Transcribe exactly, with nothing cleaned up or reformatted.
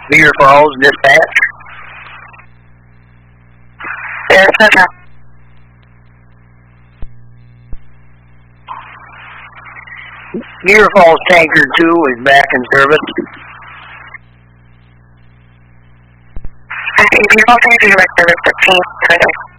Beaver Falls, dispatch. Yes, okay. Beaver Falls Tanker two is back in service. Okay, Beaver Falls Tanker two is service fifteen.